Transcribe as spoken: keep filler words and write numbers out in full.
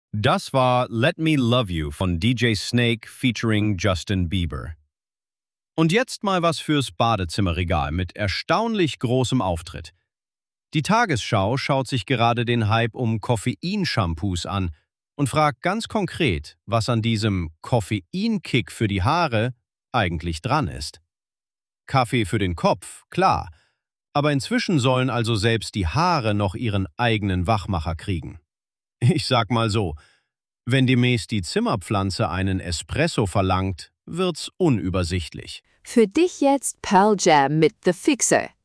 Das war Let Me Love You von D J Snake featuring Justin Bieber. Und jetzt mal was fürs Badezimmerregal mit erstaunlich großem Auftritt. Die Tagesschau schaut sich gerade den Hype um Koffein-Shampoos an und fragt ganz konkret, was an diesem Koffeinkick für die Haare eigentlich dran ist. Kaffee für den Kopf, klar, aber inzwischen sollen also selbst die Haare noch ihren eigenen Wachmacher kriegen. Ich sag mal so, wenn demnächst die Zimmerpflanze einen Espresso verlangt, wird's unübersichtlich. Für dich jetzt Pearl Jam mit The Fixer.